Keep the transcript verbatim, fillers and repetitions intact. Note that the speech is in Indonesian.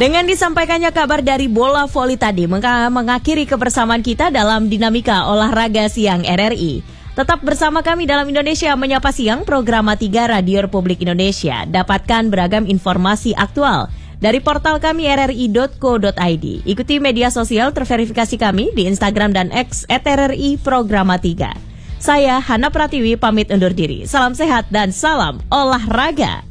Dengan disampaikannya kabar dari bola voli tadi, mengakhiri kebersamaan kita dalam Dinamika Olahraga Siang R R I. Tetap bersama kami dalam Indonesia Menyapa Siang, program tiga Radio Republik Indonesia. Dapatkan beragam informasi aktual dari portal kami r r i dot co dot i d. Ikuti media sosial terverifikasi kami di Instagram dan X at r r i programa tiga. Saya Hana Pratiwi pamit undur diri. Salam sehat dan salam olahraga.